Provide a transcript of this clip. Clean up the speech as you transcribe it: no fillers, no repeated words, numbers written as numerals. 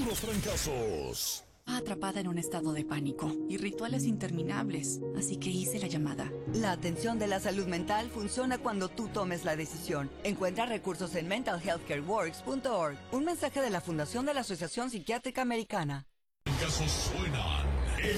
puros trancazos. Atrapada en un estado de pánico y rituales interminables, así que hice la llamada. La atención de la salud mental funciona cuando tú tomes la decisión. Encuentra recursos en mentalhealthcareworks.org. Un mensaje de la Fundación de la Asociación Psiquiátrica Americana. Trancazos suenan